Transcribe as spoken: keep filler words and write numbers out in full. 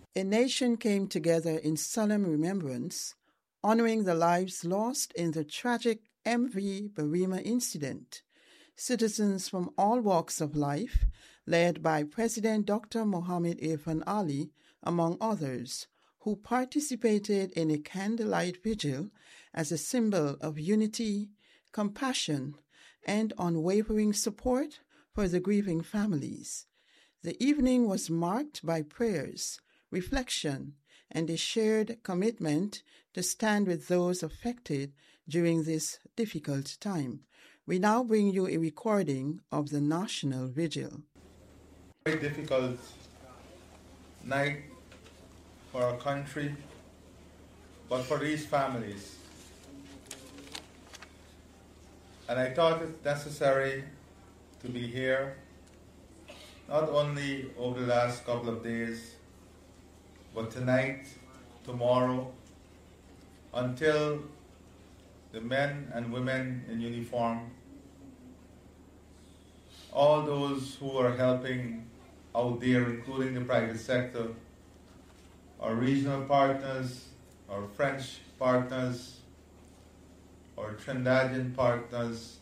A nation came together in solemn remembrance, honoring the lives lost in the tragic M V Barima incident. Citizens from all walks of life, led by President Doctor Mohammed Irfan Ali, among others, who participated in a candlelight vigil as a symbol of unity, compassion, and unwavering support for the grieving families. The evening was marked by prayers, reflection, and a shared commitment to stand with those affected during this difficult time. We now bring you a recording of the National Vigil. Very difficult night for our country, but for these families. And I thought it necessary to be here, not only over the last couple of days, but tonight, tomorrow, until the men and women in uniform, all those who are helping out there, including the private sector, our regional partners, our French partners, our Trinidadian partners,